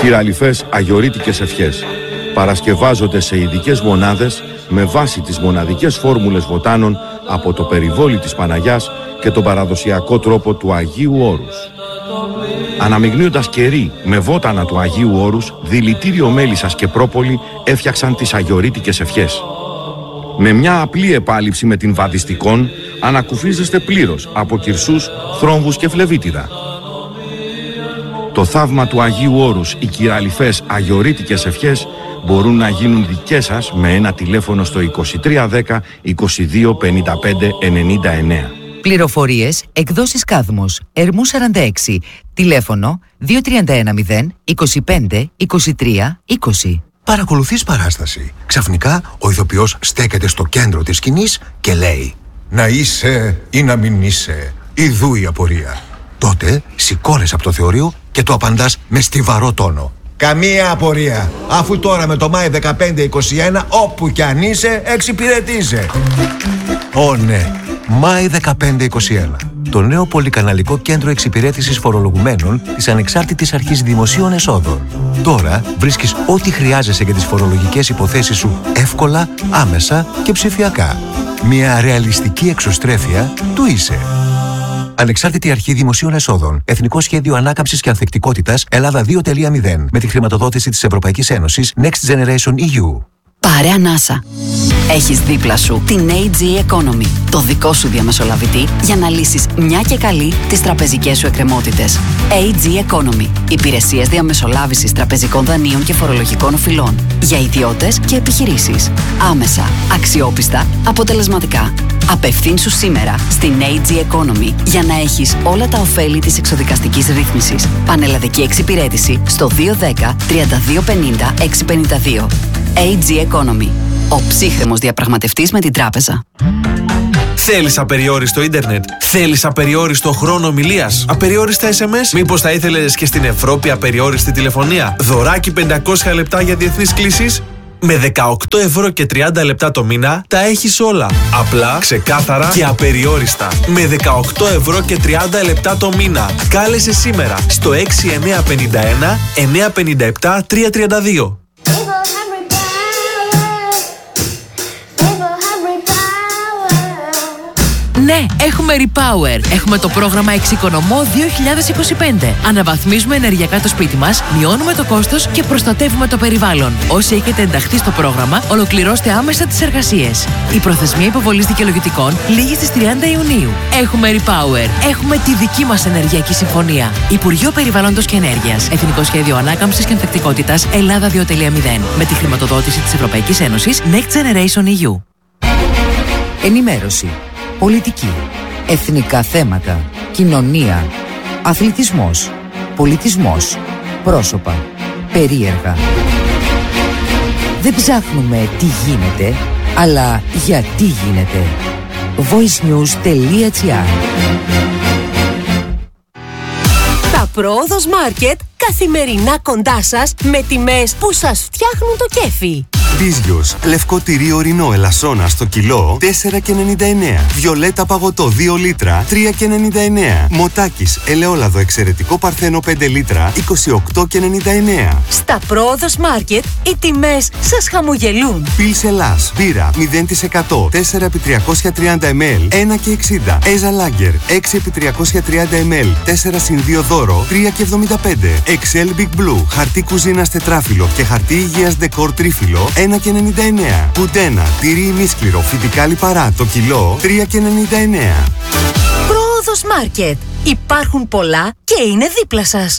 Κυραλιφές αγιορείτικες ευχές παρασκευάζονται σε ειδικές μονάδες με βάση τις μοναδικές φόρμουλες βοτάνων από το περιβόλι της Παναγιάς και τον παραδοσιακό τρόπο του Αγίου Όρους. Αναμειγνύοντας κερί με βότανα του Αγίου Όρους, δηλητήριο μέλισσας και πρόπολη έφτιαξαν τις αγιορείτικες ευχές. Με μια απλή επάλυψη με την βαδιστικόν ανακουφίζεστε πλήρως από κυρσούς, θρόμβους και φλεβίτιδα. Το θαύμα του Αγίου Όρους, οι κυραλιφές αγιορείτικες ευχές μπορούν να γίνουν δικές σας με ένα τηλέφωνο στο 2310 22 55 99. Πληροφορίες, εκδόσεις Κάδμος, Ερμού 46, τηλέφωνο 2310 25 23 20. Παρακολουθείς παράσταση. Ξαφνικά ο ηθοποιός στέκεται στο κέντρο της σκηνής και λέει «Να είσαι ή να μην είσαι, ιδού η απορία». Τότε σηκώνεσαι από το θεωρείο και το απαντάς με στιβαρό τόνο. «Καμία απορία, αφού τώρα με το Μάη 15-21 όπου κι αν είσαι εξυπηρετείσαι». Ω ναι, Μάη 15-21. Το νέο πολυκαναλικό κέντρο εξυπηρέτησης φορολογουμένων της Ανεξάρτητης Αρχής Δημοσίων Εσόδων. Τώρα βρίσκεις ό,τι χρειάζεσαι για τις φορολογικές υποθέσεις σου εύκολα, άμεσα και ψηφιακά. Μια ρεαλιστική εξωστρέφεια του είσαι. Ανεξάρτητη Αρχή Δημοσίων Εσόδων. Εθνικό Σχέδιο Ανάκαμψης και Ανθεκτικότητας Ελλάδα 2.0. Με τη χρηματοδότηση της Ευρωπαϊκής Ένωσης Next Generation EU. Πάρε ανάσα. Έχεις δίπλα σου την AG Economy, το δικό σου διαμεσολαβητή για να λύσεις μια και καλή τις τραπεζικές σου εκκρεμότητες. AG Economy. Υπηρεσίες διαμεσολάβησης τραπεζικών δανείων και φορολογικών οφειλών. Για ιδιώτες και επιχειρήσεις. Άμεσα, αξιόπιστα, αποτελεσματικά. Απευθύνσου σήμερα στην AG Economy για να έχεις όλα τα ωφέλη της εξοδικαστικής ρύθμισης. Πανελλαδική εξυπηρέτηση στο 210 3250 652. AG Economy. Ο ψύχρεμος διαπραγματευτής με την τράπεζα. Θέλεις απεριόριστο ίντερνετ? Θέλεις απεριόριστο χρόνο ομιλίας? Απεριόριστα SMS? Μήπως θα ήθελες και στην Ευρώπη απεριόριστη τηλεφωνία? Δωράκι 500 λεπτά για διεθνείς κλήσεις? Με 18 ευρώ και 30 λεπτά το μήνα τα έχεις όλα. Απλά, ξεκάθαρα και απεριόριστα. Με 18 ευρώ και 30 λεπτά το μήνα. Κάλεσε σήμερα στο 6951 957 332. Ναι, έχουμε Repower. Έχουμε το πρόγραμμα Εξοικονομώ 2025. Αναβαθμίζουμε ενεργειακά το σπίτι μας, μειώνουμε το κόστος και προστατεύουμε το περιβάλλον. Όσοι έχετε ενταχθεί στο πρόγραμμα, ολοκληρώστε άμεσα τις εργασίες. Η προθεσμία υποβολής δικαιολογητικών λήγει στις 30 Ιουνίου. Έχουμε Repower. Έχουμε τη δική μας ενεργειακή συμφωνία. Υπουργείο Περιβάλλοντος και Ενέργειας. Εθνικό Σχέδιο Ανάκαμψης και Ανθεκτικότητας Ελλάδα 2.0. Με τη χρηματοδότηση της Ευρωπαϊκής Ένωσης Next Generation EU. Ενημέρωση. Πολιτική, εθνικά θέματα, κοινωνία, αθλητισμός, πολιτισμός, πρόσωπα, περίεργα. Δεν ψάχνουμε τι γίνεται, αλλά γιατί γίνεται. voicenews.gr. Τα Πρόοδος Μάρκετ καθημερινά κοντά σας με τιμές που σας φτιάχνουν το κέφι. Μπίζιος, λευκό τυρί ορεινό ελασσόνα στο κιλό 4,99. Βιολέτα παγωτό 2 λίτρα 3,99. Μοτάκης ελαιόλαδο εξαιρετικό παρθένο 5 λίτρα 28,99. Στα Πρόοδος Μάρκετ οι τιμές σας χαμογελούν. Πιλς Ελλάς, μπύρα 0% 4x330 ml 1,60. Έζα Λάγκερ 6x330 ml 4x2 δώρο 3,75. Excel Big Blue, χαρτί κουζίνας τετράφυλλο και χαρτί υγείας δεκόρ τρίφυλλο 1,99. Κουντένα, τυρί ημίσκληρο, φυτικά λιπαρά, το κιλό 3,99. Πρόοδος Μάρκετ. Υπάρχουν πολλά και είναι δίπλα σας.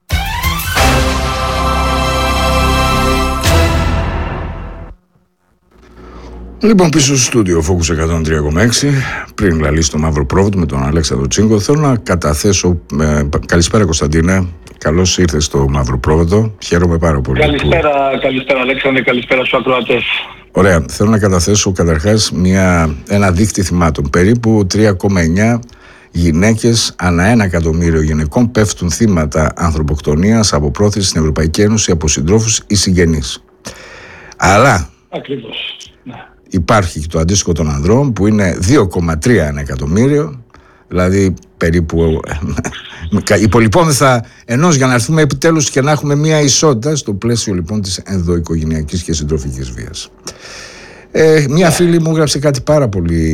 Λοιπόν, πίσω στο στούντιο Focus 103,6. Πριν λαλήσει το μαύρο πρόβατο με τον Αλέξανδρο Τσίγκο, θέλω να καταθέσω. Καλησπέρα, Κωνσταντίνε. Καλώς ήρθες στο μαύρο πρόβατο. Χαίρομαι πάρα πολύ. Καλησπέρα, Αλέξανδρε. Καλησπέρα στους ακροατές. Ωραία. Θέλω να καταθέσω καταρχάς ένα δείκτη θυμάτων. Περίπου 3,9 γυναίκες ανά 1 εκατομμύριο γυναικών πέφτουν θύματα ανθρωποκτονίας από πρόθεση στην Ευρωπαϊκή Ένωση από συντρόφους ή συγγενείς. Αλλά ακριβώς, ναι, υπάρχει και το αντίστοιχο των ανδρών που είναι 2,3 1 εκατομμύριο, Δηλαδή περίπου υπολοιπόμεθα ενός για να έρθουμε επιτέλους και να έχουμε μια ισότητα στο πλαίσιο λοιπόν της ενδοοικογενειακής και συντροφικής βίας. Μια φίλη μου γράψε κάτι πάρα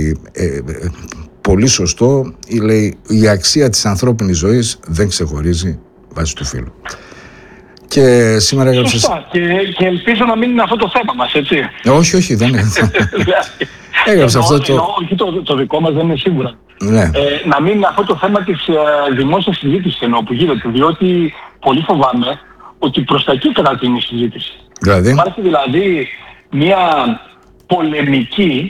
πολύ σωστό. Λέει: η αξία της ανθρώπινης ζωής δεν ξεχωρίζει βάσει του φύλου. Και σήμερα έγραψε. Σωστά. Και ελπίζω να μην είναι αυτό το θέμα μας, έτσι. Όχι, δεν είναι. Έγραψε αυτό το. Όχι, το δικό μας δεν είναι σίγουρα. Ναι. Να μην είναι αυτό το θέμα της δημόσιας συζήτησης που γίνεται. Διότι πολύ φοβάμαι ότι προς τα εκεί κρατείνει η συζήτηση. Δηλαδή. Υπάρχει δηλαδή μια πολεμική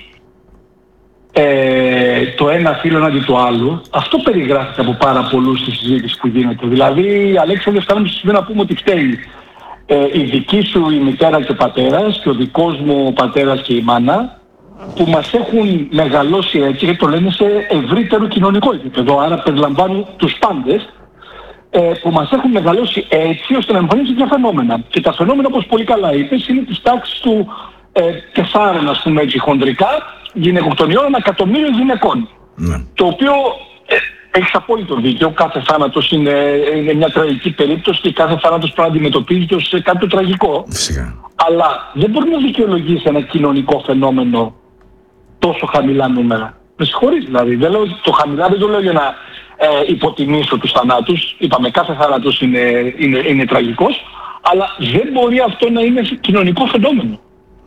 το ένα φύλλο αντί του άλλου. Αυτό περιγράφεται από πάρα πολλούς στη συζήτηση που γίνεται. Δηλαδή, Αλέξανδρε, φτάνουμε στο σημείο να πούμε ότι φταίει η δική σου η μητέρα και ο πατέρας και ο δικός μου ο πατέρας και η μάνα, που μας έχουν μεγαλώσει έτσι, γιατί το λένε σε ευρύτερο κοινωνικό επίπεδο, άρα περιλαμβάνουν τους πάντες, που μας έχουν μεγαλώσει έτσι ώστε να εμφανίζουν τέτοια φαινόμενα. Και τα φαινόμενα, όπως πολύ καλά είπες, είναι της τάξης του 4, ας πούμε έτσι, χοντρικά γυναικοκτονιών ένα εκατομμύριο γυναικών. Ναι. Το οποίο έχεις απόλυτο δίκιο. Κάθε θάνατος είναι μια τραγική περίπτωση και κάθε θάνατος πρέπει να αντιμετωπίζεται ως κάτι το τραγικό. Φυσικά. Αλλά δεν μπορεί να δικαιολογήσει ένα κοινωνικό φαινόμενο τόσο χαμηλά νούμερα. Με συγχωρείς δηλαδή. Δεν λέω, το χαμηλά δεν το λέω για να υποτιμήσω τους θανάτους. Είπαμε κάθε θάνατος είναι τραγικός. Αλλά δεν μπορεί αυτό να είναι κοινωνικό φαινόμενο.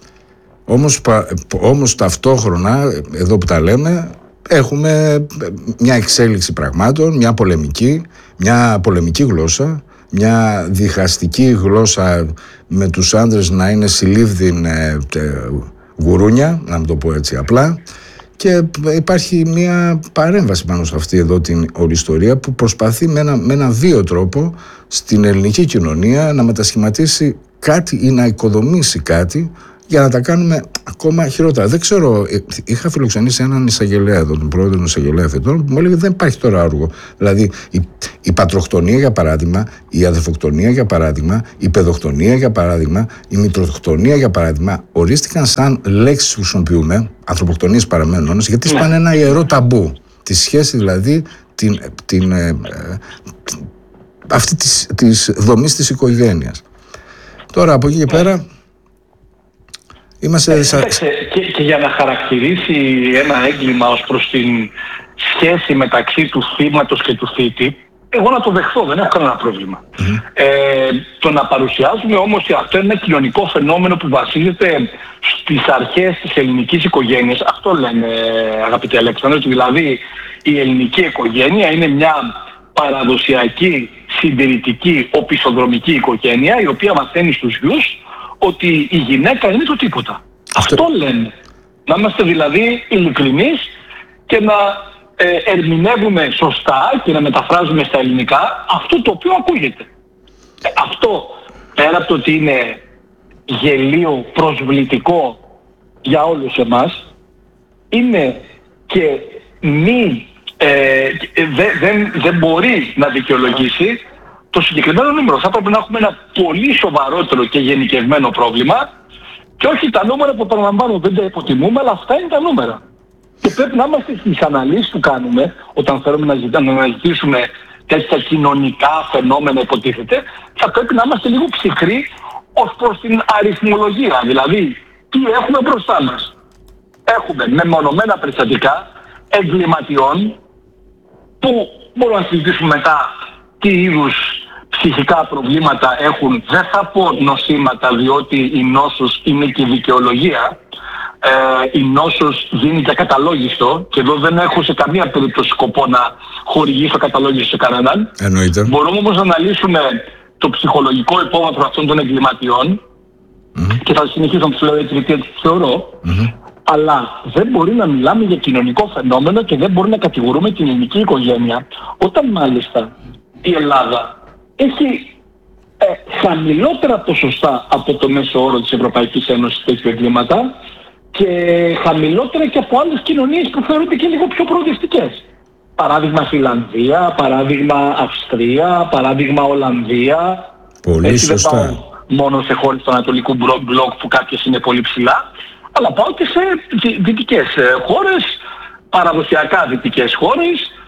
Όμως ταυτόχρονα, εδώ που τα λέμε, έχουμε μια εξέλιξη πραγμάτων, μια πολεμική γλώσσα, μια διχαστική γλώσσα με τους άντρες να είναι συλλήβδιν γουρούνια, να μην το πω έτσι απλά, και υπάρχει μια παρέμβαση πάνω σε αυτή εδώ την όλη ιστορία που προσπαθεί με ένα βίο τρόπο στην ελληνική κοινωνία να μετασχηματίσει κάτι ή να οικοδομήσει κάτι για να τα κάνουμε ακόμα χειρότερα. Δεν ξέρω, είχα φιλοξενήσει έναν εισαγγελέα εδώ, τον πρόεδρο του εισαγγελέα φετών, που μου έλεγε δεν υπάρχει τώρα άργο. Δηλαδή η πατροχτονία για παράδειγμα, η αδελφοκτονία για παράδειγμα, η παιδοκτονία για παράδειγμα, η μητροχτονία για παράδειγμα, ορίστηκαν σαν λέξεις που χρησιμοποιούμε, ανθρωποκτονίες παραμένουν όμως, γιατί σπάνε ένα ιερό ταμπού. Τη σχέση δηλαδή αυτή της δομής της οικογένειας. Τώρα από εκεί και πέρα είμαστε και για να χαρακτηρίσει ένα έγκλημα ως προς την σχέση μεταξύ του θύματος και του θήτη, εγώ να το δεχθώ, δεν έχω κανένα πρόβλημα. Το να παρουσιάζουμε όμως ότι αυτό είναι ένα κοινωνικό φαινόμενο που βασίζεται στις αρχές της ελληνικής οικογένειας, αυτό λένε αγαπητοί Αλέξανδρε, ότι δηλαδή η ελληνική οικογένεια είναι μια παραδοσιακή, συντηρητική, οπισθοδρομική οικογένεια, η οποία μαθαίνει στους γιους ότι η γυναίκα είναι το τίποτα. Αυτό λένε. Να είμαστε δηλαδή ειλικρινείς και να ερμηνεύουμε σωστά και να μεταφράζουμε στα ελληνικά αυτό το οποίο ακούγεται. Αυτό, πέρα από το ότι είναι γελίο, προσβλητικό για όλους εμάς, είναι και δεν μπορεί να δικαιολογήσει το συγκεκριμένο νούμερο. Θα πρέπει να έχουμε ένα πολύ σοβαρότερο και γενικευμένο πρόβλημα και όχι τα νούμερα που παραλαμβάνω, δεν τα υποτιμούμε, αλλά αυτά είναι τα νούμερα. Και πρέπει να είμαστε στις αναλύσεις που κάνουμε όταν θέλουμε να αναζητήσουμε τέτοια κοινωνικά φαινόμενα, υποτίθεται, θα πρέπει να είμαστε λίγο ψυχροί ως προς την αριθμολογία. Δηλαδή, τι έχουμε μπροστά μας. Έχουμε μεμονωμένα περιστατικά εγκληματιών που μπορούμε να συζητήσουμε μετά τι είδους ψυχικά προβλήματα έχουν. Δεν θα πω νοσήματα, διότι η νόσος είναι και δικαιολογία. Η νόσος δίνει και ακαταλόγιστο και εδώ δεν έχω σε καμία περίπτωση σκοπό να χορηγήσω ακαταλόγιστο σε κανέναν. Εννοείται. Μπορούμε όμως να αναλύσουμε το ψυχολογικό υπόβαθρο αυτών των εγκληματιών και θα συνεχίσω να τους λέω έτσι γιατί έτσι θεωρώ. Αλλά δεν μπορεί να μιλάμε για κοινωνικό φαινόμενο και δεν μπορεί να κατηγορούμε την ελληνική οικογένεια όταν μάλιστα η Ελλάδα έχει χαμηλότερα ποσοστά από το μέσο όρο της Ευρωπαϊκής Ένωσης τέτοιου εγκλήματα και χαμηλότερα και από άλλες κοινωνίες που θεωρούνται και λίγο πιο προοδευτικές. Παράδειγμα Φιλανδία, παράδειγμα Αυστρία, παράδειγμα Ολλανδία. Πολύ σωστά. Δεν πάω μόνο σε χώρες του Ανατολικού μπλοκ που κάποιες είναι πολύ ψηλά, αλλά πάω και σε δυτικές χώρες, παραδοσιακά δυτικές χώρες,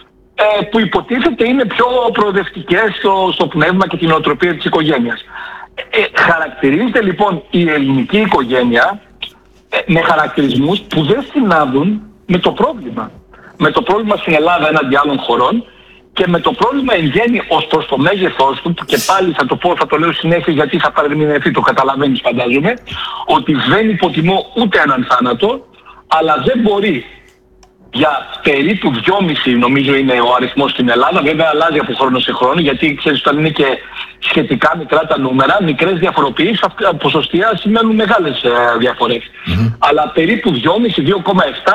που υποτίθεται είναι πιο προοδευτικές στο πνεύμα και την νοοτροπία της οικογένειας. Χαρακτηρίζεται λοιπόν η ελληνική οικογένεια με χαρακτηρισμούς που δεν συνάδουν με το πρόβλημα. Με το πρόβλημα στην Ελλάδα έναντι άλλων χωρών και με το πρόβλημα εν γέννη ως προς το μέγεθός του, που και πάλι θα το λέω συνέχεια γιατί θα παρεμηνευτεί, το καταλαβαίνεις φαντάζομαι, ότι δεν υποτιμώ ούτε έναν θάνατο, αλλά δεν μπορεί για περίπου 2,5 νομίζω είναι ο αριθμός στην Ελλάδα, βέβαια αλλάζει από χρόνο σε χρόνο, γιατί ξέρεις όταν είναι και σχετικά μικρά τα νούμερα, μικρές διαφοροποιήσεις ποσοστιαία σημαίνουν μεγάλες διαφορές. Αλλά περίπου 2,5-2,7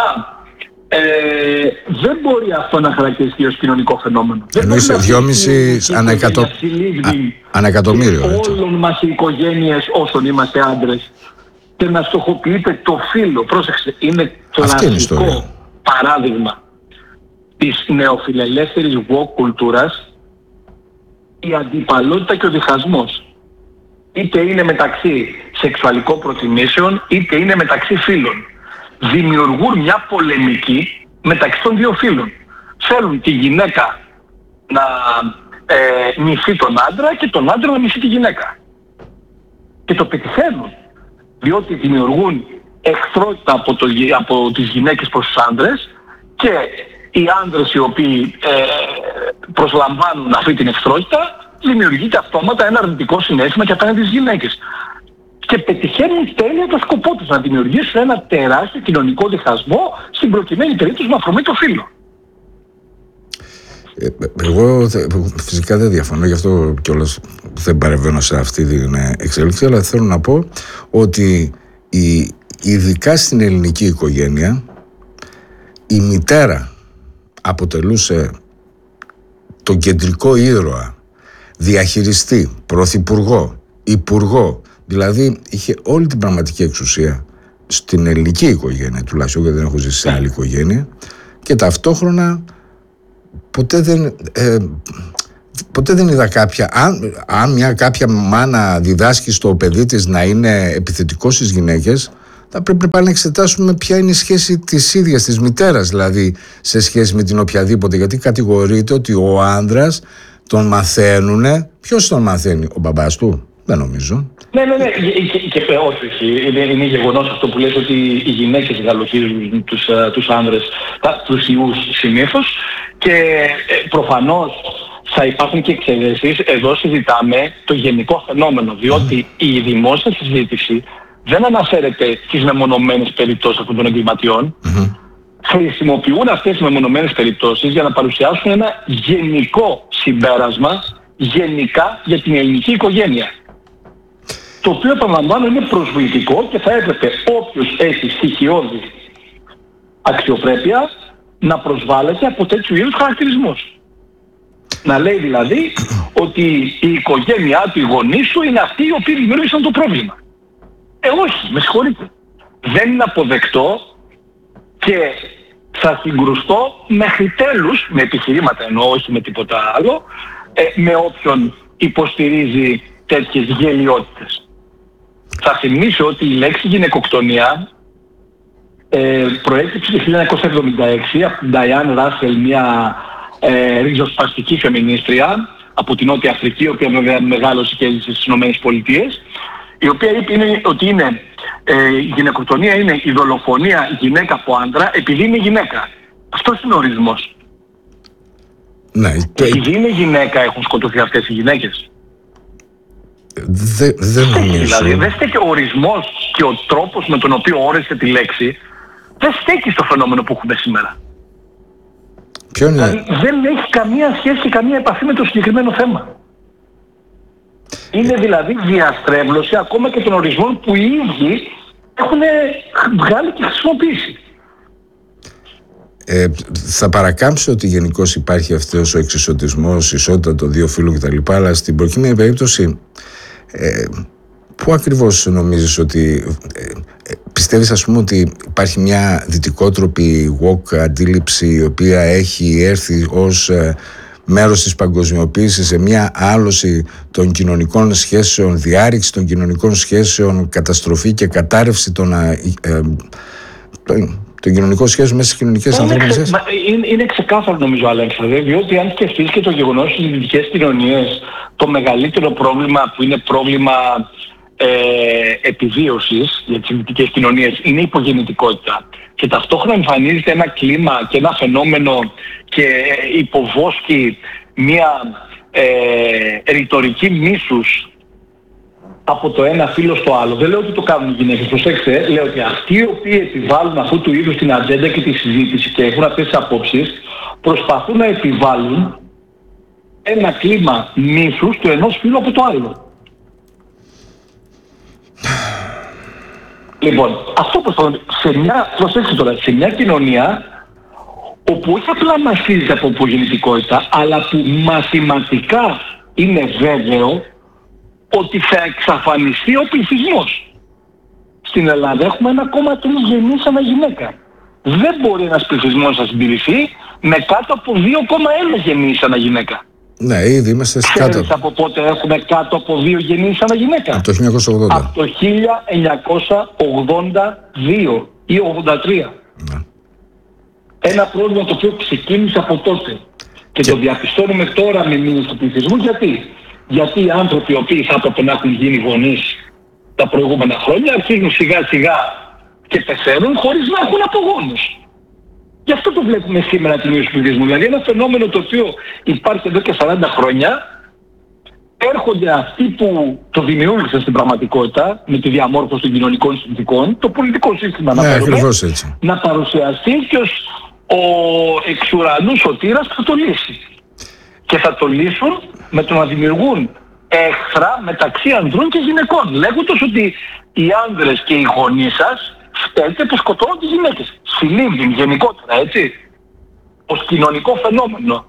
δεν μπορεί αυτό να χαρακτηριστεί ως κοινωνικό φαινόμενο. Εννοείς 2,5 ανακατομμύριο. Όλων μας οι οικογένειες όσων είμαστε άντρες και να στοχοποιείται το φύλο. Πρόσεξε, είναι κλασικό παράδειγμα της νεοφιλελεύθερης woke κουλτούρας η αντιπαλότητα και ο διχασμός. Είτε είναι μεταξύ σεξουαλικών προτιμήσεων είτε είναι μεταξύ φύλων. Δημιουργούν μια πολεμική μεταξύ των δύο φύλων. Θέλουν τη γυναίκα να μισεί τον άντρα και τον άντρα να μισεί τη γυναίκα. Και το πετυχαίνουν. Διότι δημιουργούν εχθρότητα από τις γυναίκες προς τους άντρες και οι άντρες οι οποίοι προσλαμβάνουν αυτή την εχθρότητα δημιουργείται αυτόματα ένα αρνητικό συναίσθημα και απέναντι στις γυναίκες. Και πετυχαίνουν τέλεια το σκοπό τους, να δημιουργήσουν ένα τεράστιο κοινωνικό διχασμό, στην προκειμένη περίπτωση με αφορμή το φύλο. Εγώ φυσικά δεν διαφωνώ, γι' αυτό κιόλας δεν παρεμβαίνω σε αυτή την εξέλιξη, αλλά θέλω να πω ότι ειδικά στην ελληνική οικογένεια η μητέρα αποτελούσε τον κεντρικό ήρωα, διαχειριστή, πρωθυπουργό, υπουργό. Δηλαδή είχε όλη την πραγματική εξουσία στην ελληνική οικογένεια, τουλάχιστον, γιατί δεν έχω ζήσει σε άλλη οικογένεια, και ταυτόχρονα ποτέ δεν είδα αν κάποια μάνα διδάσκει στο παιδί της να είναι επιθετικό στις γυναίκες, θα πρέπει πάλι να εξετάσουμε ποια είναι η σχέση της ίδιας της μητέρας, δηλαδή σε σχέση με την οποιαδήποτε, γιατί κατηγορείται ότι ο άνδρας τον μαθαίνουνε. Ποιος τον μαθαίνει, ο μπαμπάς του? Δεν νομίζω. Ναι, και όχι. Είναι γεγονός αυτό που λες ότι οι γυναίκες γαλοχίζουν τους άνδρες, τους ιούς συνήθως, και προφανώς θα υπάρχουν και εξαιρέσεις. Εδώ συζητάμε το γενικό φαινόμενο, διότι η δημόσια συζήτηση δεν αναφέρεται στις μεμονωμένες περιπτώσεις αυτών των εγκληματιών. Χρησιμοποιούν αυτές τις μεμονωμένες περιπτώσεις για να παρουσιάσουν ένα γενικό συμπέρασμα γενικά για την ελληνική οικογένεια. Το οποίο, επαναλαμβάνω, είναι προσβοητικό και θα έπρεπε όποιος έχει στοιχειώδη αξιοπρέπεια να προσβάλλεται από τέτοιου είδους χαρακτηρισμούς. Να λέει δηλαδή ότι η οικογένειά του, οι γονείς του είναι αυτοί οι οποίοι δημιούργησαν το πρόβλημα. Όχι, με συγχωρείτε. Δεν είναι αποδεκτό και θα συγκρουστώ μέχρι τέλους, με επιχειρήματα εννοώ, όχι με τίποτα άλλο, με όποιον υποστηρίζει τέτοιες γελοιότητες. Θα θυμίσω ότι η λέξη γυναικοκτονία προέκυψε το 1976 από την Diane Russell, μια ριζοσπαστική φεμινίστρια από την Νότια Αφρική, η οποία βέβαια μεγάλωσε και έζησε στις ΗΠΑ, η οποία είπε ότι η γυναικοκτονία είναι η δολοφονία γυναίκα από άντρα επειδή είναι γυναίκα. Αυτός είναι ο ορισμός. Ναι, επειδή είναι γυναίκα έχουν σκοτωθεί αυτές οι γυναίκες. Δεν νομίζω. Δηλαδή δεν στέκει ο ορισμός και ο τρόπος με τον οποίο όρισε τη λέξη, δεν στέκει στο φαινόμενο που έχουμε σήμερα. Ποιο είναι? Δηλαδή, δεν έχει καμία σχέση και καμία επαφή με το συγκεκριμένο θέμα. Είναι δηλαδή διαστρέβλωση ακόμα και των ορισμών που οι ίδιοι έχουν βγάλει και χρησιμοποιήσει. Θα παρακάμψω ότι γενικώς υπάρχει αυτός ο εξισωτισμός, ισότητα των δύο φύλων κτλ. Αλλά στην προκειμένη περίπτωση, πού ακριβώς νομίζεις ότι πιστεύεις, ας πούμε, ότι υπάρχει μια δυτικότροπη woke αντίληψη η οποία έχει έρθει ως μέρος της παγκοσμιοποίησης σε μια άλωση των κοινωνικών σχέσεων, διάρρηξη των κοινωνικών σχέσεων, καταστροφή και κατάρρευση Το κοινωνικό σχέσιο μέσα στις κοινωνικές ανθρώπινες σχέσεις. Είναι ξεκάθαρο νομίζω, Αλέξανδρε, διότι αν σκεφτείς και το γεγονός στις δυτικές κοινωνίες, το μεγαλύτερο πρόβλημα που είναι πρόβλημα επιβίωσης για τις δυτικές κοινωνίες είναι η υπογεννητικότητα. Και ταυτόχρονα εμφανίζεται ένα κλίμα και ένα φαινόμενο και υποβόσκει μια ρητορική μίσους από το ένα φύλο στο άλλο. Δεν λέω ότι το κάνουν οι γυναίκες, προσέξτε, λέω ότι αυτοί οι οποίοι επιβάλλουν αυτού του είδους την ατζέντα και τη συζήτηση και έχουν αυτές τις απόψεις, προσπαθούν να επιβάλλουν ένα κλίμα μίσους του ενός φύλου από το άλλο. Λοιπόν, αυτό προσπαθούν προσέξτε τώρα, σε μια κοινωνία όπου όχι απλά μαστίζεται από υπογεννητικότητα, αλλά που μαθηματικά είναι βέβαιο ότι θα εξαφανιστεί ο πληθυσμός. Στην Ελλάδα έχουμε 1,3 γεννείς ανά γυναίκα. Δεν μπορεί ένας πληθυσμός να συντηρηθεί με κάτω από 2,1 γεννείς ανά γυναίκα. Ναι, ήδη είμαστε κάτω. Ξέρεις από πότε έχουμε κάτω από 2 γεννείς ανά γυναίκα? Από το 1980. Από το 1982 ή 83. Ναι. Ένα πρόβλημα το οποίο ξεκίνησε από τότε. Και το διαπιστώνουμε τώρα με μήνες του πληθυσμού. Γιατί οι άνθρωποι οι οποίοι θα έπρεπε να έχουν γίνει γονείς τα προηγούμενα χρόνια αρχίζουν σιγά σιγά και πεθαίνουν χωρίς να έχουν απογόνους. Γι' αυτό το βλέπουμε σήμερα την μείωση του πληθυσμού. Δηλαδή ένα φαινόμενο το οποίο υπάρχει εδώ και 40 χρόνια, έρχονται αυτοί που το δημιούργησαν στην πραγματικότητα με τη διαμόρφωση των κοινωνικών συνθηκών, το πολιτικό σύστημα να παρουσιαστεί και ως ο εξ ουρανού σωτήρας που θα το λύσει. Και θα το λύσουν με το να δημιουργούν έχθρα μεταξύ ανδρών και γυναικών, λέγοντας ότι οι άνδρες και οι γονείς σας φταίτε που σκοτώνουν τις γυναίκες. Συλλήβδιν γενικότερα, έτσι. Ως κοινωνικό φαινόμενο.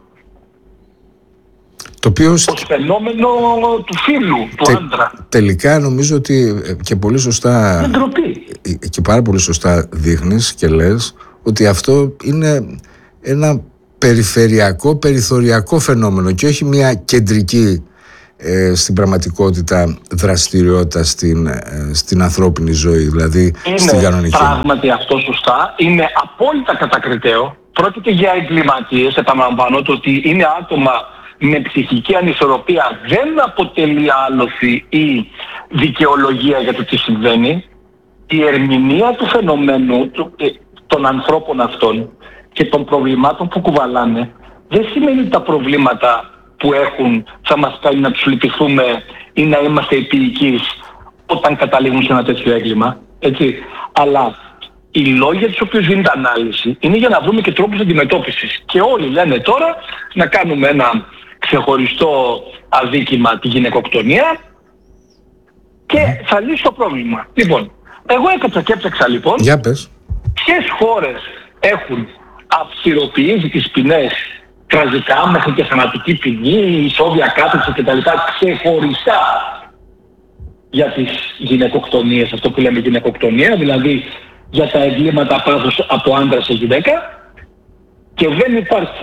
Το οποίο ως φαινόμενο του φίλου, του άντρα. Τελικά νομίζω ότι και πολύ σωστά και πάρα πολύ σωστά δείχνεις και λες ότι αυτό είναι ένα περιφερειακό, περιθωριακό φαινόμενο και όχι μια κεντρική στην πραγματικότητα δραστηριότητα στην ανθρώπινη ζωή, δηλαδή στην κανονική. Είναι πράγματι αυτό σωστά, είναι απόλυτα κατακριτέο. Πρόκειται για εγκληματίες, επαναλαμβάνω το ότι είναι άτομα με ψυχική ανισορροπία, δεν αποτελεί άλοθη ή δικαιολογία για το τι συμβαίνει. Η ερμηνεία του φαινομένου των ανθρώπων αυτών και των προβλημάτων που κουβαλάνε δεν σημαίνει ότι τα προβλήματα που έχουν θα μας κάνει να τους λυπηθούμε ή να είμαστε επίοικείς όταν καταλήγουν σε ένα τέτοιο έγκλημα, έτσι. Αλλά οι λόγοι για τους οποίους γίνεται ανάλυση είναι για να βρούμε και τρόπους αντιμετώπισης. Και όλοι λένε τώρα να κάνουμε ένα ξεχωριστό αδίκημα, τη γυναικοκτονία, και θα λύσει το πρόβλημα. Λοιπόν, εγώ έκατσα και έψαξα λοιπόν ποιες χώρες έχουν αυστηροποιήσει τις ποινές τραζικά μέχρι και θανατική ποινή, ισόβια κάθεξη κτλ. Ξεχωριστά για τις γυναικοκτονίες, αυτό που λέμε γυναικοκτονία, δηλαδή για τα εγκλήματα πάθος από άντρα σε γυναίκα, και δεν υπάρχει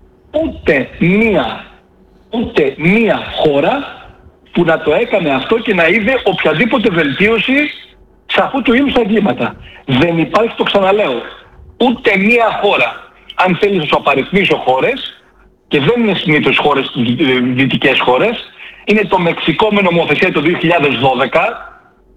ούτε μία χώρα που να το έκανε αυτό και να είδε οποιαδήποτε βελτίωση σε αυτού του είδους τα εγκλήματα. Δεν υπάρχει, το ξαναλέω, ούτε μία χώρα. Αν θέλεις να σου απαριθμίσω χώρες, και δεν είναι συνήθως χώρες, δυτικές χώρες, είναι το Μεξικό με νομοθεσία το 2012,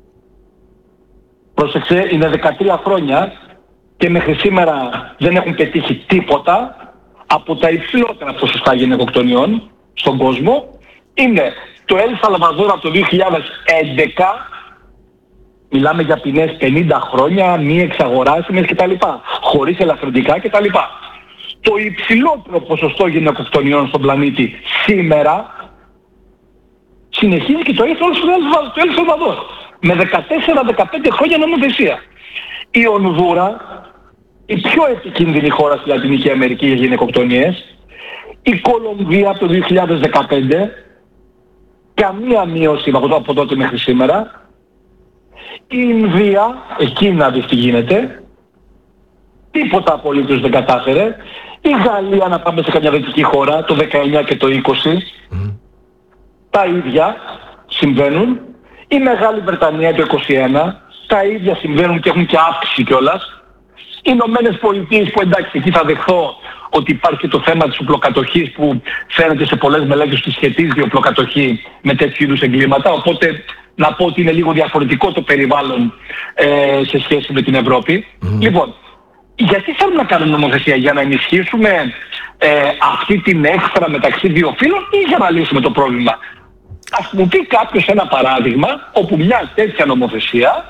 πρόσεξε, είναι 13 χρόνια και μέχρι σήμερα δεν έχουν πετύχει τίποτα από τα υψηλότερα ποσοστά γυναικοκτονιών στον κόσμο. Είναι το Ελ Σαλβαδόρ από το 2011, μιλάμε για ποινές 50 χρόνια, μη εξαγοράσιμες κτλ. Χωρίς ελαφρυντικά κτλ. Το υψηλότερο ποσοστό γυναικοκτονιών στον πλανήτη σήμερα συνεχίζει και το έχει όλο στο Ελ Σαλβαδόρ με 14-15 χρόνια νομοθεσία. Η Ονδούρα, η πιο επικίνδυνη χώρα στη Λατινική Αμερική για γυναικοκτονίες. Η Κολομβία από το 2015, καμία μείωση από τότε μέχρι σήμερα. Η Ινδία, εκεί να δεις τι γίνεται, τίποτα απολύτως δεν κατάφερε. Η Γαλλία, να πάμε σε καμιά δυτική χώρα, το 19 και το 20, τα ίδια συμβαίνουν. Η Μεγάλη Βρετανία το 21, τα ίδια συμβαίνουν και έχουν και αύξηση κιόλας. Ηνωμένες Πολιτείες, που εντάξει, εκεί θα δεχθώ ότι υπάρχει και το θέμα της οπλοκατοχής που φαίνεται σε πολλές μελέτες ότι σχετίζεται η οπλοκατοχή με τέτοιου είδους εγκλήματα, οπότε να πω ότι είναι λίγο διαφορετικό το περιβάλλον σε σχέση με την Ευρώπη. Λοιπόν, γιατί θέλουμε να κάνουμε νομοθεσία? Για να ενισχύσουμε αυτή την έξτρα μεταξύ δύο φύλων ή για να λύσουμε το πρόβλημα? Ας μου πει κάποιος ένα παράδειγμα όπου μια τέτοια νομοθεσία,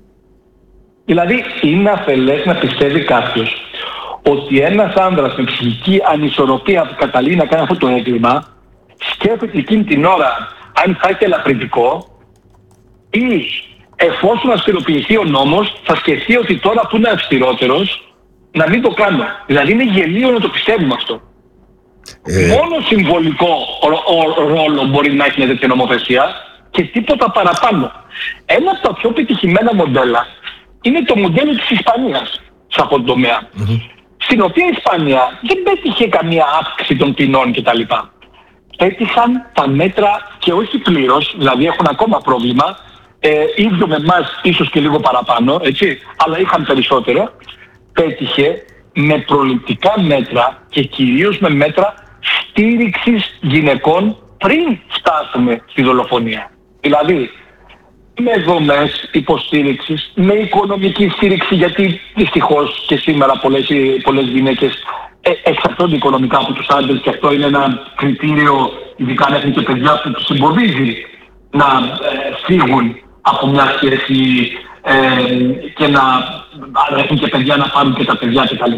δηλαδή είναι αφελές να πιστεύει κάποιος ότι ένας άνδρας με ψυχική ανισορροπία που καταλήγει να κάνει αυτό το έγκλημα σκέφτεται εκείνη την ώρα αν θα έχει ελαφρυντικό, ή εφόσον αυστηροποιηθεί ο νόμος θα σκεφτεί ότι τώρα που είναι αυστηρότερος να μην το κάνω. Δηλαδή είναι γελίο να το πιστεύουμε αυτό. Μόνο συμβολικό ρόλο μπορεί να έχει μια τέτοια νομοθεσία και τίποτα παραπάνω. Ένα από τα πιο πετυχημένα μοντέλα είναι το μοντέλο της Ισπανίας σε αυτόν τον τομέα. Στην οποία η Ισπανία δεν πέτυχε καμία αύξηση των ποινών κτλ. Πέτυχαν τα μέτρα και όχι πλήρως, δηλαδή έχουν ακόμα πρόβλημα, ίδιο με εμάς ίσως και λίγο παραπάνω, έτσι, αλλά είχαν περισσότερο. Πέτυχε με προληπτικά μέτρα και κυρίως με μέτρα στήριξης γυναικών πριν φτάσουμε στη δολοφονία. Δηλαδή με δομές υποστήριξης, με οικονομική στήριξη, γιατί δυστυχώς και σήμερα πολλές γυναίκες εξαρτώνται οικονομικά από τους άντρες και αυτό είναι ένα κριτήριο, ειδικά αν έχουν και παιδιά, που τους εμποδίζει να φύγουν από μια σχέση και να έχουν και παιδιά, να πάρουν και τα παιδιά κτλ.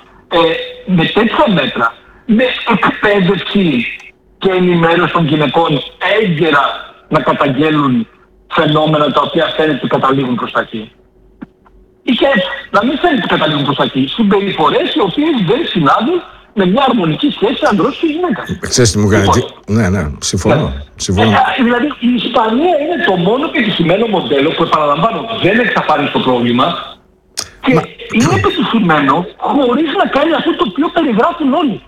Με τέτοια μέτρα, με εκπαίδευση και ενημέρωση των γυναικών έγκαιρα να καταγγέλουν φαινόμενα τα οποία φαίνεται ότι καταλήγουν προς τα εκεί. Ή και να μην φαίνεται ότι καταλήγουν προς τα εκεί. Συμπεριφορές οι οποίες δεν συνάδουν με μια αρμονική σχέση ανδρός και γυναίκα. Ξέρεις τι μου κάνει? Ναι, συμφωνώ. Δηλαδή η Ισπανία είναι το μόνο πετυχημένο μοντέλο που, επαναλαμβάνω, δεν εξαφάνισε το πρόβλημα και είναι πετυχημένο χωρίς να κάνει αυτό το οποίο περιγράφουν όλοι.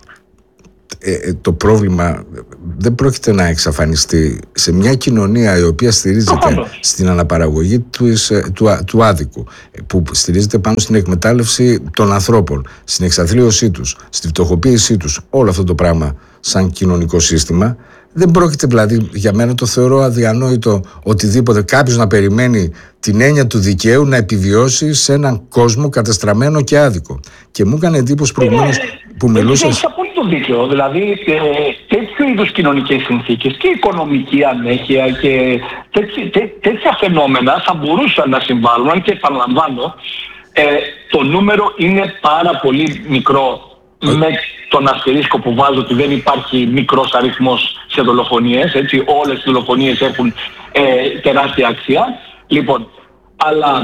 Το πρόβλημα δεν πρόκειται να εξαφανιστεί σε μια κοινωνία η οποία στηρίζεται στην αναπαραγωγή του άδικου, που στηρίζεται πάνω στην εκμετάλλευση των ανθρώπων, στην εξαθλίωσή τους, στη φτωχοποίησή τους, όλο αυτό το πράγμα σαν κοινωνικό σύστημα. Δεν πρόκειται, δηλαδή, για μένα το θεωρώ αδιανόητο οτιδήποτε κάποιος να περιμένει την έννοια του δικαίου να επιβιώσει σε έναν κόσμο κατεστραμμένο και άδικο. Και μου έκανε εντύπωση προηγουμένως που μιλούσες. Έχεις απόλυτο δίκιο. Δηλαδή τέτοιου είδους κοινωνικές συνθήκες και οικονομική ανέχεια και τέτοια φαινόμενα θα μπορούσαν να συμβάλλουν, και επαναλαμβάνω, το νούμερο είναι πάρα πολύ μικρό. Με τον αστερίσκο που βάζω ότι δεν υπάρχει μικρός αριθμός σε δολοφονίες, έτσι, όλες οι δολοφονίες έχουν τεράστια αξία. Λοιπόν, αλλά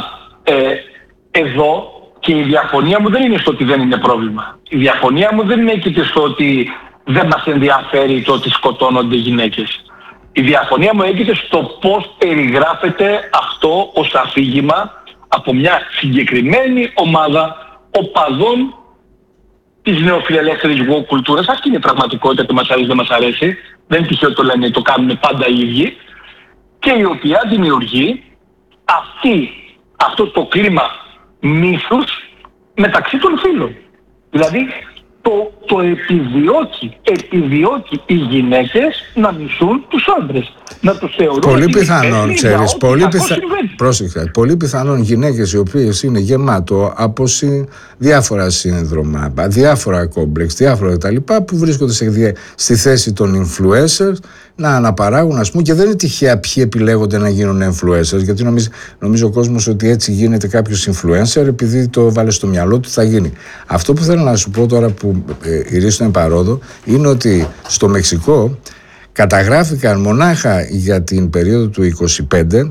εδώ και η διαφωνία μου δεν είναι στο ότι δεν είναι πρόβλημα. Η διαφωνία μου δεν είναι και στο ότι δεν μας ενδιαφέρει το ότι σκοτώνονται γυναίκες. Η διαφωνία μου έγινε στο πώς περιγράφεται αυτό ως αφήγημα από μια συγκεκριμένη ομάδα οπαδών της νεοφιλελεύθερης woke κουλτούρας. Αυτή είναι η πραγματικότητα, που μας αρέσει δεν μας αρέσει. Δεν είναι τυχαίο το λένε, το κάνουν πάντα οι ίδιοι. Και η οποία δημιουργεί αυτό το κλίμα μύθους μεταξύ των φύλων. Δηλαδή το επιδιώκει οι γυναίκες να μισούν τους άντρες. Να τους θεωρούν πολύ πιθανόν, ξέρεις, πρόσεξε, πολύ πιθανόν γυναίκες οι οποίες είναι γεμάτο από διάφορα σύνδρομα, διάφορα κόμπλεξ, διάφορα κτλ, που βρίσκονται στη θέση των influencers να αναπαράγουν, ας πούμε, και δεν είναι τυχαία ποιοι επιλέγονται να γίνουν influencers, γιατί νομίζω ο κόσμος ότι έτσι γίνεται κάποιος influencer επειδή το βάλε στο μυαλό του θα γίνει. Αυτό που θέλω να σου πω τώρα, που η Ρίστο είναι παρόδο, είναι ότι στο Μεξικό καταγράφηκαν μονάχα για την περίοδο του 25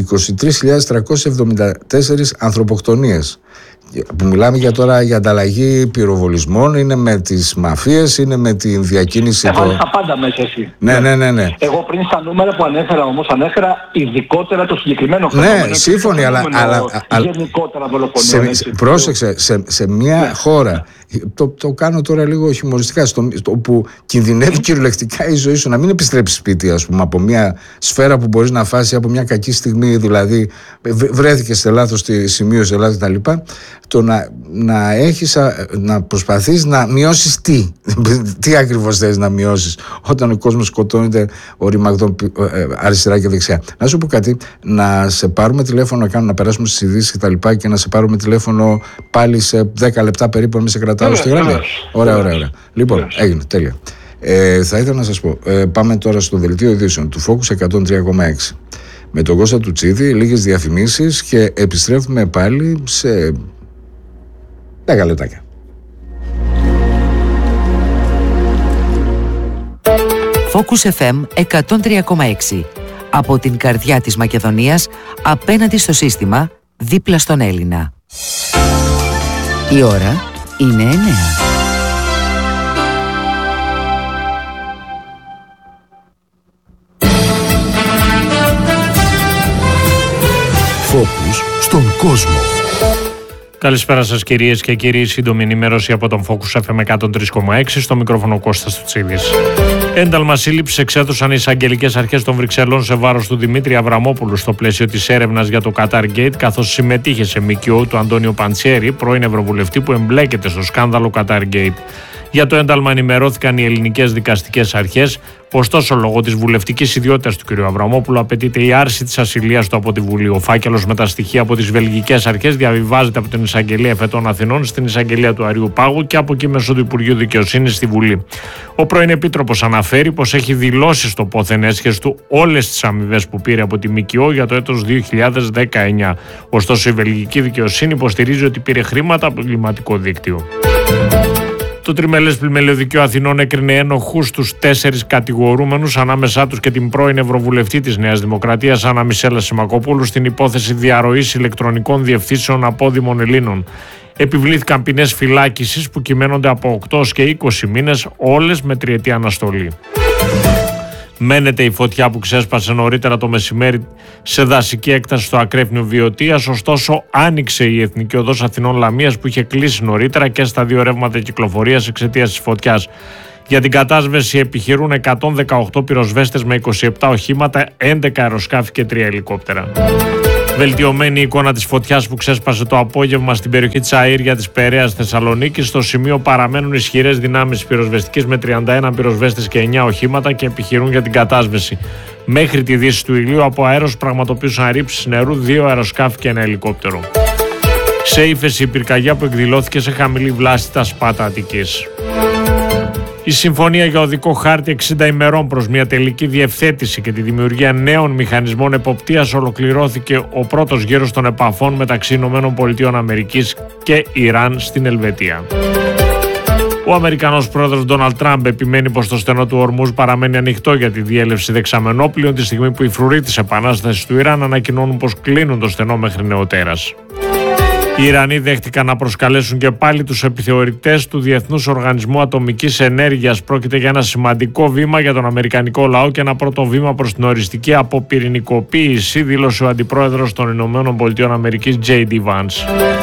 23.374 ανθρωποκτονίες. Που μιλάμε για τώρα για ανταλλαγή πυροβολισμών, είναι με τις μαφίες, είναι με την διακίνηση. Έβαλες τα πάντα μέσα εσύ. Ναι. Εγώ πριν στα νούμερα που ανέφερα όμως, ανέφερα ειδικότερα το συγκεκριμένο φαινόμενο. Ναι, σύμφωνοι, αλλά γενικότερα δολοφονία. πρόσεξε, σε μια χώρα Το κάνω τώρα λίγο χιουμοριστικά, όπου κινδυνεύει κυριολεκτικά η ζωή σου να μην επιστρέψει σπίτι, ας πούμε, από μια σφαίρα που μπορείς να φάσεις από μια κακή στιγμή, δηλαδή βρέθηκε σε λάθος σημείο, σε λάθος κτλ. Το να προσπαθείς να μειώσεις τι ακριβώς θες να μειώσεις όταν ο κόσμος σκοτώνεται οριμαγδόν αριστερά και δεξιά. Να σου πω κάτι, να σε πάρουμε τηλέφωνο, να περάσουμε στις ειδήσεις και τα λοιπά, και να σε πάρουμε τηλέφωνο πάλι σε 10 λεπτά περίπου, να μην σε κρατάω στη γραμμή. Ωραία. Λοιπόν, έγινε, τέλεια. Θα ήθελα να σας πω, πάμε τώρα στο δελτίο ειδήσεων του Focus 103,6 με τον Κώστα Τουτσίδη, λίγες διαφημίσεις και επιστρέφουμε πάλι σε 10 λεπτάκια. Focus FM 103,6. Από την καρδιά της Μακεδονίας, απέναντι στο σύστημα, δίπλα στον Έλληνα. Η ώρα είναι 9. Focus στον κόσμο. Καλησπέρα σας κυρίες και κύριοι, σύντομη ενημέρωση από τον Focus FM 103,6, στο μικρόφωνο Κώστας Τουτσίδης. Ένταλμα σύλληψης εξέδωσαν οι εισαγγελικές αρχές των Βρυξελών σε βάρος του Δημήτρη Αβραμόπουλου στο πλαίσιο της έρευνας για το Qatar Gate, καθώς συμμετείχε σε ΜΚΟ του Αντώνιο Παντσέρη, πρώην Ευρωβουλευτή που εμπλέκεται στο σκάνδαλο Qatar Gate. Για το ένταλμα ενημερώθηκαν οι ελληνικές δικαστικές αρχές, ωστόσο λόγω της βουλευτικής ιδιότητας του κ. Αβραμόπουλου απαιτείται η άρση της ασυλίας του από τη Βουλή. Ο φάκελος με τα στοιχεία από τις βελγικές αρχές διαβιβάζεται από την Εισαγγελία Εφετών Αθηνών στην Εισαγγελία του Αριού Πάγου και από εκεί μέσω του Υπουργείου Δικαιοσύνης στη Βουλή. Ο πρώην Επίτροπος αναφέρει πως έχει δηλώσει στο πόθεν έσχες του όλες τις αμοιβές που πήρε από τη ΜΚΟ για το έτος 2019. Ωστόσο η βελγική δικαιοσύνη υποστηρίζει ότι πήρε χρήματα από το εγκληματικό δίκτυο. Το Τριμελές Πλημελιωδικείο Αθηνών έκρινε ένοχους τους 4 κατηγορούμενους, ανάμεσά τους και την πρώην Ευρωβουλευτή της Νέας Δημοκρατίας Άννα Μισέλα Σιμακοπούλου, στην υπόθεση διαρροής ηλεκτρονικών διευθύνσεων απόδημων Ελλήνων. Επιβλήθηκαν ποινές φυλάκισης που κυμαίνονται από 8 και 20 μήνες, όλες με 3ετή αναστολή. Μένεται η φωτιά που ξέσπασε νωρίτερα το μεσημέρι σε δασική έκταση στο Ακρέφνιο Βιωτίας, ωστόσο άνοιξε η Εθνική Οδός Αθηνών Λαμίας που είχε κλείσει νωρίτερα και στα 2 ρεύματα κυκλοφορίας εξαιτίας της φωτιάς. Για την κατάσβεση επιχειρούν 118 πυροσβέστες με 27 οχήματα, 11 αεροσκάφη και 3 ελικόπτερα. Βελτιωμένη η εικόνα της φωτιάς που ξέσπασε το απόγευμα στην περιοχή της Αΐρια της Περαίας Θεσσαλονίκης. Στο σημείο παραμένουν ισχυρές δυνάμεις πυροσβεστικής με 31 πυροσβέστες και 9 οχήματα και επιχειρούν για την κατάσβεση. Μέχρι τη δύση του ηλίου από αέρος πραγματοποιούσαν ρήψεις νερού 2 αεροσκάφη και 1 ελικόπτερο. Σε ύφεση η πυρκαγιά που εκδηλώθηκε σε χαμηλή βλάση στα Σπάτα Αττικής. Η συμφωνία για οδικό χάρτη 60 ημερών προς μια τελική διευθέτηση και τη δημιουργία νέων μηχανισμών εποπτείας ολοκληρώθηκε ο πρώτος γύρος των επαφών μεταξύ ΗΠΑ και Ιράν στην Ελβετία. Ο Αμερικανός πρόεδρος Ντόναλντ Τραμπ επιμένει πως το στενό του Ορμούζ παραμένει ανοιχτό για τη διέλευση δεξαμενόπλοιων, τη στιγμή που οι φρουροί της επανάστασης του Ιράν ανακοινώνουν πως κλείνουν το στενό μέχρι νεοτέρας. Οι Ιρανοί δέχτηκαν να προσκαλέσουν και πάλι τους επιθεωρητές του Διεθνούς Οργανισμού Ατομικής Ενέργειας. Πρόκειται για ένα σημαντικό βήμα για τον αμερικανικό λαό και ένα πρώτο βήμα προς την οριστική αποπυρηνικοποίηση, δήλωσε ο αντιπρόεδρος των ΗΠΑ J.D. Vance.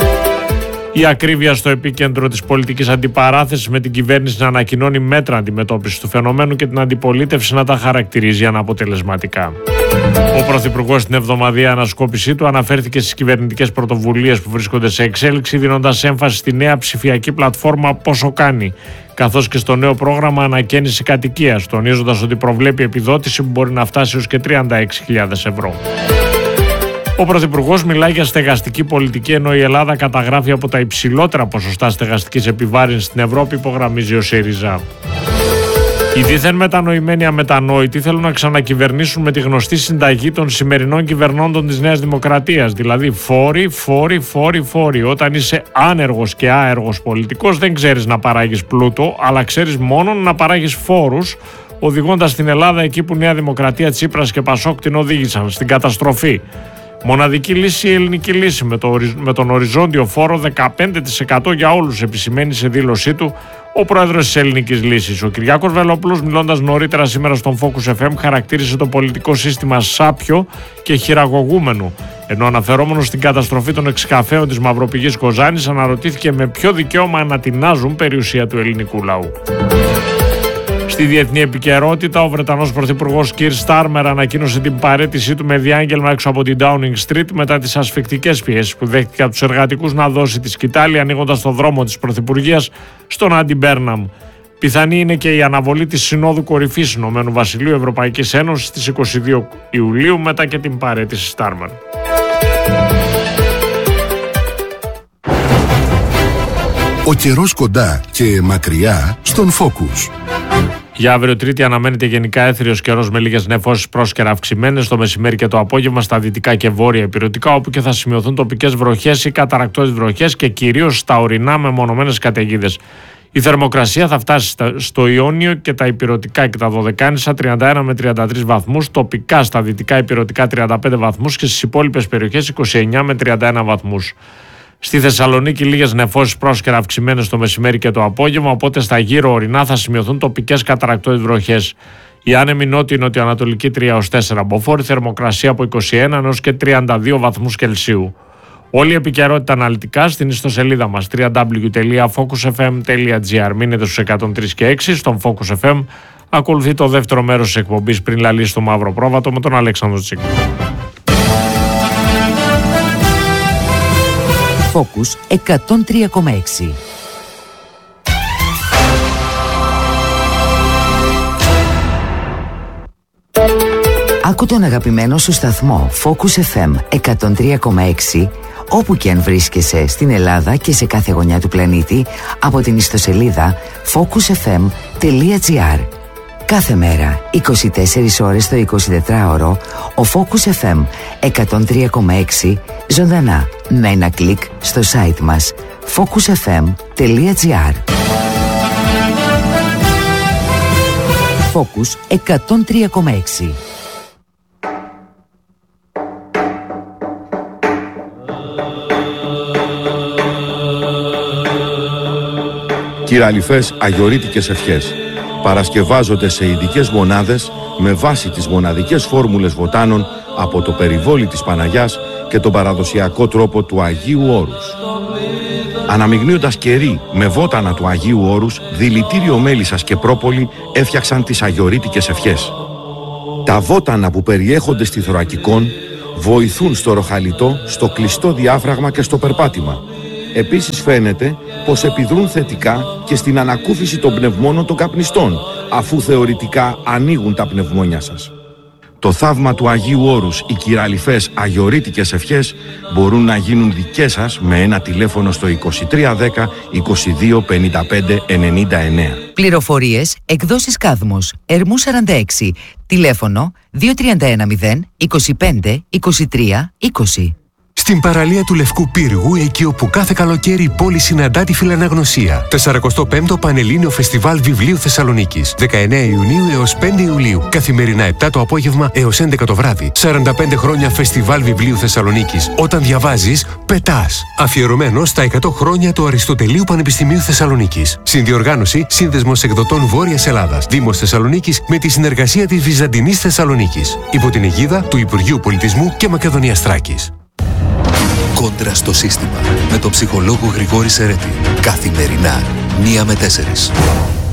Η ακρίβεια στο επίκεντρο της πολιτικής αντιπαράθεσης, με την κυβέρνηση να ανακοινώνει μέτρα αντιμετώπισης του φαινομένου και την αντιπολίτευση να τα χαρακτηρίζει αναποτελεσματικά. Ο Πρωθυπουργός στην εβδομαδιαία ανασκόπησή του αναφέρθηκε στις κυβερνητικές πρωτοβουλίες που βρίσκονται σε εξέλιξη, δίνοντας έμφαση στη νέα ψηφιακή πλατφόρμα Πόσο Κάνει, καθώς και στο νέο πρόγραμμα ανακαίνιση κατοικίας, τονίζοντας ότι προβλέπει επιδότηση που μπορεί να φτάσει έως και 36.000 ευρώ. Ο Πρωθυπουργός μιλάει για στεγαστική πολιτική, ενώ η Ελλάδα καταγράφει από τα υψηλότερα ποσοστά στεγαστικής επιβάρυνσης στην Ευρώπη, υπογραμμίζει ο ΣΥΡΙΖΑ. Οι δίθεν μετανοημένοι αμετανόητοι θέλουν να ξανακυβερνήσουν με τη γνωστή συνταγή των σημερινών κυβερνώντων της Νέας Δημοκρατίας, δηλαδή φόροι. Όταν είσαι άνεργος και άεργος πολιτικός, δεν ξέρεις να παράγεις πλούτο, αλλά ξέρεις μόνο να παράγεις φόρους, οδηγώντας την Ελλάδα εκεί που Νέα Δημοκρατία, Τσίπρας και Πασόκ την οδήγησαν, στην καταστροφή. Μοναδική λύση η ελληνική λύση, με τον οριζόντιο φόρο 15% για όλους, επισημαίνει σε δήλωσή του ο πρόεδρος της ελληνικής λύσης. Ο Κυριάκος Βελόπουλος, μιλώντας νωρίτερα σήμερα στον Focus FM, χαρακτήρισε το πολιτικό σύστημα σάπιο και χειραγωγούμενο Ενώ αναφερόμενος στην καταστροφή των εξκαφέων της Μαυροπηγής Κοζάνης, αναρωτήθηκε με ποιο δικαίωμα ανατινάζουν περιουσία του ελληνικού λαού. Στη διεθνή επικαιρότητα, ο Βρετανός Πρωθυπουργός Κιρ Στάρμερ ανακοίνωσε την παραίτησή του με διάγγελμα έξω από την Downing Street μετά τις ασφικτικές πιέσεις που δέχτηκε από τους εργατικούς να δώσει τη σκητάλη, ανοίγοντας το δρόμο της Πρωθυπουργίας στον Άντι Μπέρναμ. Πιθανή είναι και η αναβολή της Συνόδου Κορυφής Ηνωμένου Βασιλείου Ευρωπαϊκής Ένωσης στις 22 Ιουλίου μετά και την παραίτηση Στάρμερ. Ο καιρός κοντά και μακριά στον Focus. Για αύριο Τρίτη αναμένεται γενικά έθριος καιρός με λίγες νεφώσεις πρόσκαιρα αυξημένες το μεσημέρι και το απόγευμα στα δυτικά και βόρεια ηπειρωτικά, όπου και θα σημειωθούν τοπικές βροχές ή καταρρακτώδεις βροχές και κυρίως στα ορεινά μεμονωμένες καταιγίδες. Η θερμοκρασία θα φτάσει στο Ιόνιο και τα ηπειρωτικά και τα Δωδεκάνησα 31 με 33 βαθμούς, τοπικά στα δυτικά ηπειρωτικά 35 βαθμούς και στις υπόλοιπες περιοχές 29 με 31 βαθμούς. Στη Θεσσαλονίκη λίγες νεφώσεις πρόσκαιρα αυξημένες το μεσημέρι και το απόγευμα, οπότε στα γύρω ορεινά θα σημειωθούν τοπικές καταρρακτώδεις βροχές. Η άνεμη νότιο-νοτιοανατολική 3-4 μποφόρ, θερμοκρασία από 21 έως και 32 βαθμούς Κελσίου. Όλη η επικαιρότητα αναλυτικά στην ιστοσελίδα μας www.focusfm.gr. Μείνετε στους 103 και 6 στον Focus FM. Ακολουθεί το δεύτερο μέρος της εκπομπής πριν λαλήσει στο μαύρο πρόβατο με τον Αλέξανδρο Τσίκλο. Focus 103,6. Άκου τον αγαπημένο σου σταθμό Focus FM 103,6 όπου και αν βρίσκεσαι στην Ελλάδα και σε κάθε γωνιά του πλανήτη από την ιστοσελίδα focusfm.gr. Κάθε μέρα, 24 ώρες το 24ωρο, ο Focus FM 103,6 ζωντανά με ένα κλικ στο site μας focusfm.gr. Focus 103,6. Κυραλιφές αγιορείτικες ευχές παρασκευάζονται σε ειδικές μονάδες με βάση τις μοναδικές φόρμουλες βοτάνων από το περιβόλι της Παναγιάς και τον παραδοσιακό τρόπο του Αγίου Όρους. Αναμειγνύοντας κερί με βότανα του Αγίου Όρους, δηλητήριο μέλισσας και πρόπολη έφτιαξαν τις αγιορείτικες ευχές. Τα βότανα που περιέχονται στη θωρακικόν βοηθούν στο ροχαλιτό, στο κλειστό διάφραγμα και στο περπάτημα. Επίσης φαίνεται πως επιδρούν θετικά και στην ανακούφιση των πνευμόνων των καπνιστών, αφού θεωρητικά ανοίγουν τα πνευμόνια σας. Το θαύμα του Αγίου Όρους, οι κυραλιφές αγιορείτικες ευχές μπορούν να γίνουν δικές σας με ένα τηλέφωνο στο 2310 22 55 99. Πληροφορίες, εκδόσεις Κάδμος, Ερμού 46, τηλέφωνο 2310 25 23 20. Στην παραλία του Λευκού Πύργου, εκεί όπου κάθε καλοκαίρι η πόλη συναντά τη φιλαναγνωσία. 45ο Πανελλήνιο Φεστιβάλ Βιβλίου Θεσσαλονίκης. 19 Ιουνίου έως 5 Ιουλίου. Καθημερινά 7 το απόγευμα έως 11 το βράδυ. 45 χρόνια Φεστιβάλ Βιβλίου Θεσσαλονίκης. Όταν διαβάζεις, πετάς. Αφιερωμένο στα 100 χρόνια του Αριστοτελείου Πανεπιστημίου Θεσσαλονίκης. Συνδιοργάνωση Σύνδεσμος Εκδοτών Βόρειας Ελλάδας. Δήμος Θεσσαλονίκης με τη συνεργασία της Βυζαντινής Θεσσαλονίκης. Υπό την αιγίδα του Υπουργείου Πολιτισμού και Μακεδονίας Θράκης. Κόντρα στο σύστημα με τον ψυχολόγο Γρηγόρη Σερέτη. Καθημερινά 1 με 4.